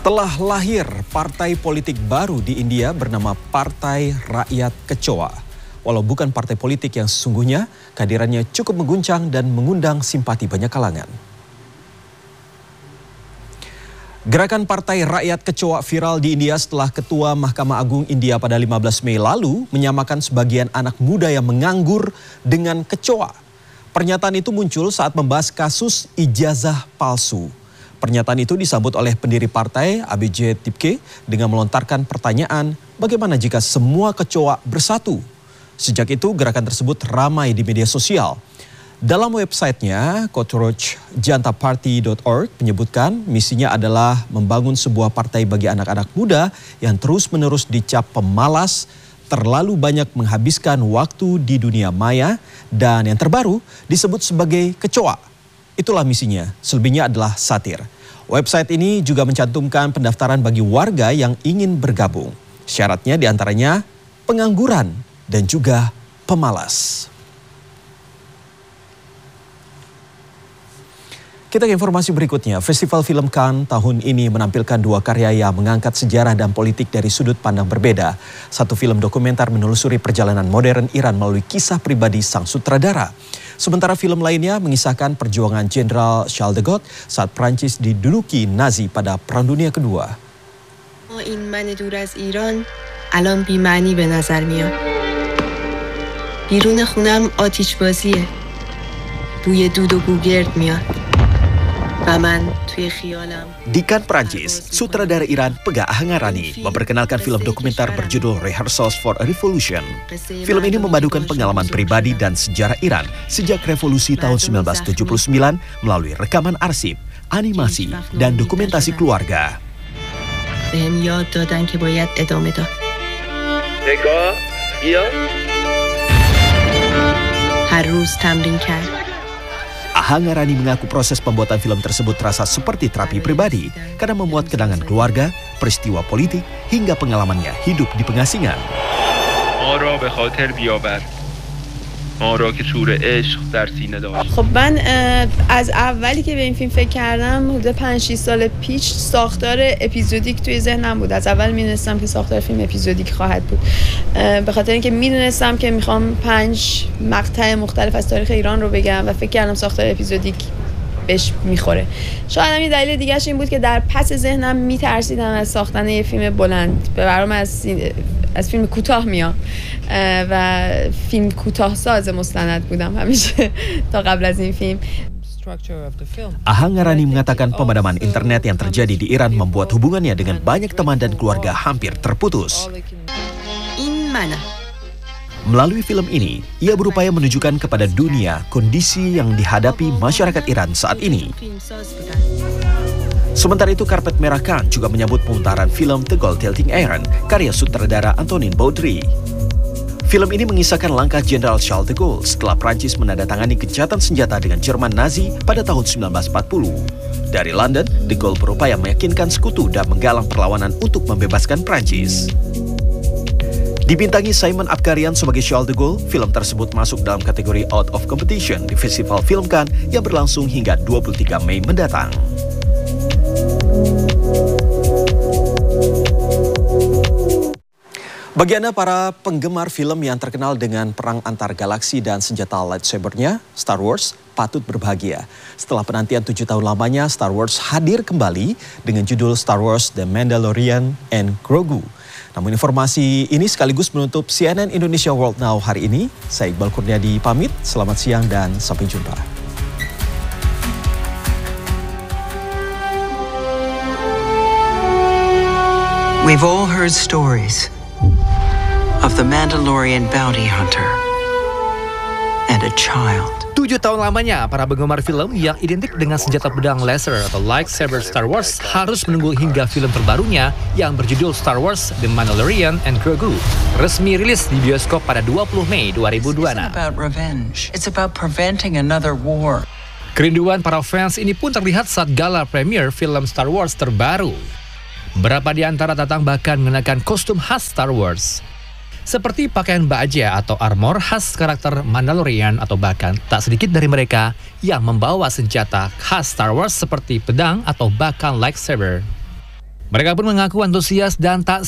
Telah lahir partai politik baru di India bernama Partai Rakyat Kecoa. Walau bukan partai politik yang sesungguhnya, kehadirannya cukup mengguncang dan mengundang simpati banyak kalangan. Gerakan Partai Rakyat Kecoa viral di India setelah Ketua Mahkamah Agung India pada 15 Mei lalu menyamakan sebagian anak muda yang menganggur dengan kecoa. Pernyataan itu muncul saat membahas kasus ijazah palsu. Pernyataan itu disambut oleh pendiri partai Abhijit Tipke dengan melontarkan pertanyaan bagaimana jika semua kecoa bersatu. Sejak itu gerakan tersebut ramai di media sosial. Dalam websitenya, cockroachjantaparty.org menyebutkan misinya adalah membangun sebuah partai bagi anak-anak muda yang terus-menerus dicap pemalas, terlalu banyak menghabiskan waktu di dunia maya, dan yang terbaru disebut sebagai kecoa. Itulah misinya, selebihnya adalah satir. Website ini juga mencantumkan pendaftaran bagi warga yang ingin bergabung. Syaratnya diantaranya pengangguran dan juga pemalas. Kita ke informasi berikutnya. Festival Film Cannes tahun ini menampilkan dua karya yang mengangkat sejarah dan politik dari sudut pandang berbeda. Satu film dokumenter menelusuri perjalanan modern Iran melalui kisah pribadi sang sutradara. Sementara film lainnya mengisahkan perjuangan Jenderal Charles de Gaulle saat Prancis diduduki Nazi pada Perang Dunia Kedua. این من دور از ایران الان بی‌معنی به نظر میاد. بیرون خونم آتش بازیه. بوی دود و گوگرد میاد. Di Cannes, Prancis, sutradara Iran Pegah Ahangarani memperkenalkan film dokumenter berjudul Rehearsals for a Revolution. Film ini memadukan pengalaman pribadi dan sejarah Iran sejak revolusi tahun 1979 melalui rekaman arsip, animasi, dan dokumentasi keluarga. Ahangarani mengaku proses pembuatan film tersebut terasa seperti terapi pribadi karena memuat kenangan keluarga, peristiwa politik, hingga pengalamannya hidup di pengasingan. خب من از اولی که به این فیلم فکر کردم حدود 5-6 سال پیش ساختار اپیزودیک توی ذهنم بود. از اول میدونستم که ساختار فیلم اپیزودیک خواهد بود. به خاطر اینکه میدونستم که میخوام 5 مقطع مختلف از تاریخ ایران رو بگم و فکر کردم ساختار اپیزودیک بهش میخوره. شاید هم یه دلیل دیگه‌اش این بود که در پس ذهنم میترسیدم از ساختن یه فیلم بلند. به برام از فیلم کوتاه میام و فیلم کوتاه ساز مستند بودم همیشه تا قبل از این فیلم. Ahangarani mengatakan pemadaman internet yang terjadi di Iran membuat hubungannya dengan banyak teman dan keluarga hampir terputus. Melalui film ini, ia berupaya menunjukkan kepada dunia kondisi yang dihadapi masyarakat Iran saat ini. Sementara itu, Karpet Merah Cannes juga menyambut pemutaran film The Gold Tilting Iron, karya sutradara Antonin Baudry. Film ini mengisahkan langkah Jenderal Charles de Gaulle setelah Prancis menandatangani gencatan senjata dengan Jerman Nazi pada tahun 1940. Dari London, de Gaulle berupaya meyakinkan sekutu dan menggalang perlawanan untuk membebaskan Prancis. Dibintangi Simon Abkarian sebagai Charles de Gaulle, film tersebut masuk dalam kategori Out of Competition di Festival Film Cannes yang berlangsung hingga 23 Mei mendatang. Bagi Anda para penggemar film yang terkenal dengan perang antar galaksi dan senjata lightsabernya, Star Wars patut berbahagia. Setelah penantian 7 tahun lamanya, Star Wars hadir kembali dengan judul Star Wars The Mandalorian and Grogu. Namun informasi ini sekaligus menutup CNN Indonesia World Now hari ini. Saya Iqbal Kurniadi pamit, selamat siang dan sampai jumpa. We've all heard stories of the Mandalorian bounty hunter and a child. 7 tahun lamanya, para penggemar film yang identik dengan senjata pedang laser atau lightsaber Star Wars harus menunggu hingga film terbarunya yang berjudul Star Wars The Mandalorian and Grogu resmi rilis di bioskop pada 20 Mei 2026. Kerinduan para fans ini pun terlihat saat gala premier film Star Wars terbaru. Beberapa di antara datang bahkan mengenakan kostum khas Star Wars, seperti pakaian baja atau armor khas karakter Mandalorian, atau bahkan tak sedikit dari mereka yang membawa senjata khas Star Wars seperti pedang atau bahkan lightsaber. Mereka pun mengaku antusias dan tak